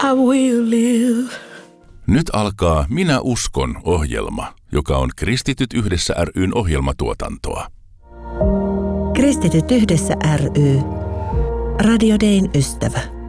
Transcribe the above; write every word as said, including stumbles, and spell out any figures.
I will live. Nyt alkaa Minä uskon -ohjelma, joka on Kristityt yhdessä ry:n ohjelmatuotantoa. Kristityt yhdessä ry. Radio Dayn ystävä.